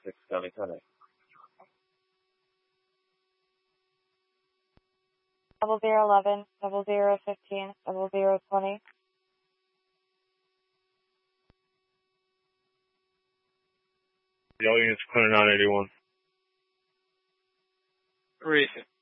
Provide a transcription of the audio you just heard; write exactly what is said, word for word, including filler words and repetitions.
six County Connect. Double zero eleven, double zero fifteen, double zero twenty. The audience, Clear nine eighty-one. Recent.